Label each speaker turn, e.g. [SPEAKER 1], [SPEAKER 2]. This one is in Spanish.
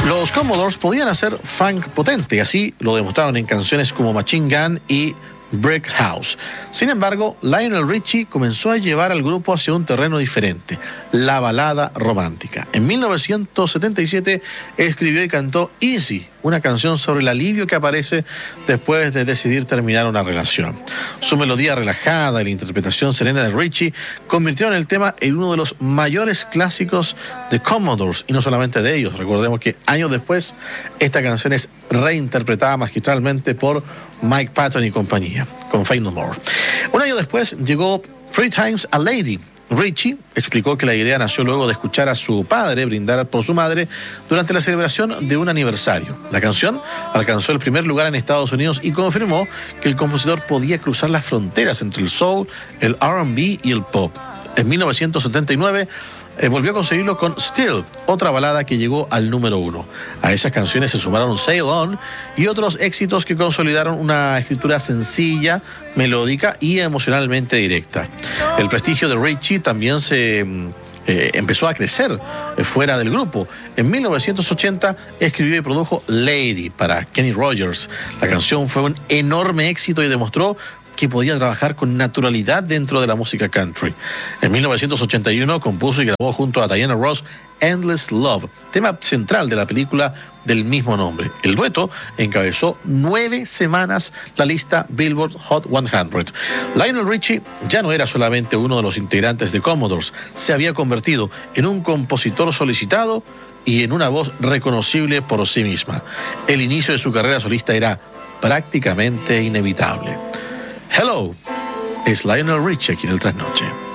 [SPEAKER 1] Los Commodores podían hacer funk potente y así lo demostraron en canciones como Machine Gun y Brick House. Sin embargo, Lionel Richie comenzó a llevar al grupo hacia un terreno diferente, la balada romántica. En 1977 escribió y cantó Easy, una canción sobre el alivio que aparece después de decidir terminar una relación. Su melodía relajada y la interpretación serena de Richie convirtieron el tema en uno de los mayores clásicos de Commodores, y no solamente de ellos. Recordemos que años después esta canción es reinterpretada magistralmente por Mike Patton y compañía, con Faith No More. Un año después llegó Three Times a Lady. Richie explicó que la idea nació luego de escuchar a su padre brindar por su madre durante la celebración de un aniversario. La canción alcanzó el primer lugar en Estados Unidos y confirmó que el compositor podía cruzar las fronteras entre el soul, el R&B y el pop. En 1979 volvió a conseguirlo con Still, otra balada que llegó al número 1. A esas canciones se sumaron Sail On y otros éxitos que consolidaron una escritura sencilla, melódica y emocionalmente directa. El prestigio de Richie también se empezó a crecer fuera del grupo. En 1980 escribió y produjo Lady para Kenny Rogers. La canción fue un enorme éxito y demostró que podía trabajar con naturalidad dentro de la música country. En 1981 compuso y grabó junto a Diana Ross Endless Love, tema central de la película del mismo nombre. El dueto encabezó 9 semanas la lista Billboard Hot 100. Lionel Richie ya no era solamente uno de los integrantes de Commodores, se había convertido en un compositor solicitado y en una voz reconocible por sí misma. El inicio de su carrera solista era prácticamente inevitable. Hello, es Lionel Richie aquí en el Trasnoche.